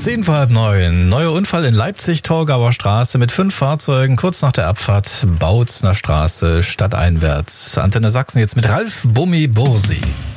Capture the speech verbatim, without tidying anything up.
Zehn vor halb neun. Neuer Unfall in Leipzig, Torgauer Straße mit fünf Fahrzeugen kurz nach der Abfahrt Bautzner Straße stadteinwärts. Antenne Sachsen jetzt mit Ralf Bummi Bursi.